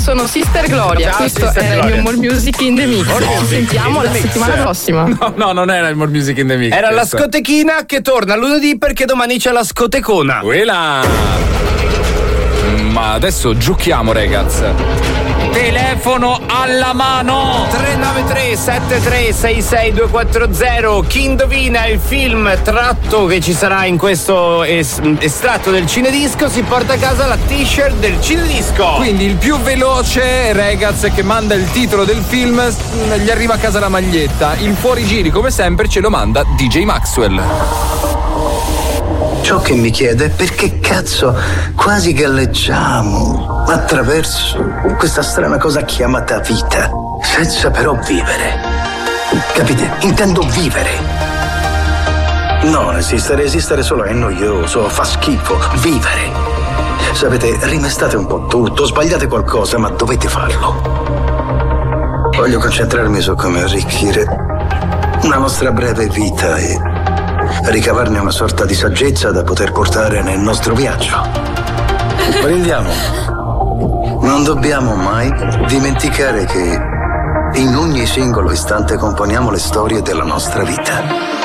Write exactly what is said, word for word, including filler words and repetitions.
Sono Sister Gloria, Ciao, questo Sister era Gloria. il More Music in the Mix. Ci sentiamo la settimana prossima. No, no, non era il More Music in the Mix. Era la questo. scotechina che torna lunedì perché domani c'è la scotecona. Quella. Ma adesso giochiamo, ragazzi. Telefono alla mano. tre nove tre sette tre sei sei due quattro zero. Chi indovina il film tratto che ci sarà in questo es- estratto del Cinedisco si porta a casa la t-shirt del Cinedisco. Quindi il più veloce, ragazzi, che manda il titolo del film, gli arriva a casa la maglietta. Il fuorigiri, come sempre, ce lo manda D J Maxwell. Ciò che mi chiede è perché cazzo quasi galleggiamo attraverso questa strana cosa chiamata vita, senza però vivere. Capite? Intendo vivere. No, esistere, esistere solo è noioso, fa schifo. Vivere. Sapete, rimestate un po' tutto, sbagliate qualcosa, ma dovete farlo. Voglio concentrarmi su come arricchire la nostra breve vita e ricavarne una sorta di saggezza da poter portare nel nostro viaggio. Prendiamo. Non dobbiamo mai dimenticare che in ogni singolo istante componiamo le storie della nostra vita.